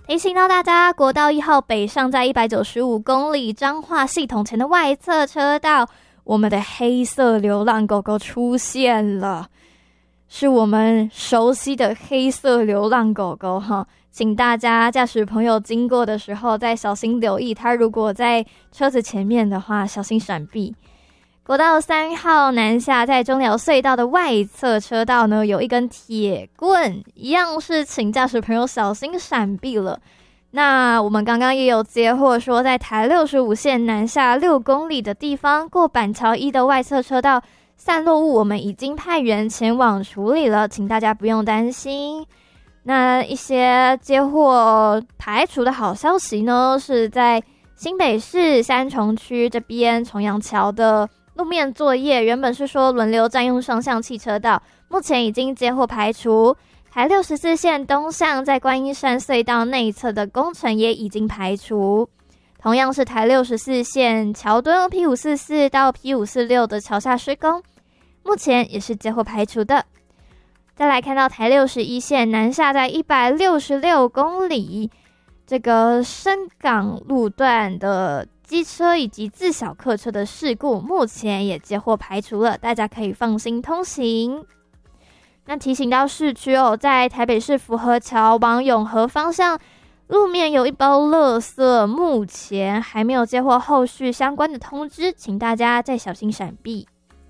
提醒到大家，国道1号北上在195公里彰化系统前的外侧车道，我们的黑色流浪狗狗出现了，是我们熟悉的黑色流浪狗狗哈。请大家驾驶朋友经过的时候再小心留意，它如果在车子前面的话，小心闪避。国道3号南下在中寮隧道的外侧车道呢，有一根铁棍，一样是请驾驶朋友小心闪避了。那我们刚刚也有接获说，在台65线南下6公里的地方，过板桥1的外侧车道散落物，我们已经派员前往处理了，请大家不用担心。那一些接获排除的好消息呢，是在新北市三重区这边重阳桥的路面作业，原本是说轮流占用双向汽车道，目前已经接获排除。台64线东向在观音山隧道内侧的工程也已经排除。同样是台64线桥墩 P544 到 P546 的桥下施工，目前也是接获排除的。再来看到台61线南下在166公里，这个深港路段的机车以及自小客车的事故，目前也接获排除了，大家可以放心通行。那提醒到市区哦，在台北市福和桥往永和方向，路面有一包垃圾，目前还没有接获后续相关的通知，请大家再小心闪避。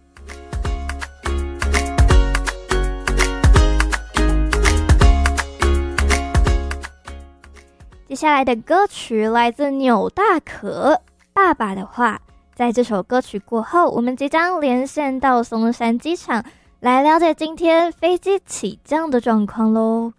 接下来的歌曲来自纽大可，爸爸的话。在这首歌曲过后，我们即将连线到松山机场，来了解今天飞机起降的状况咯。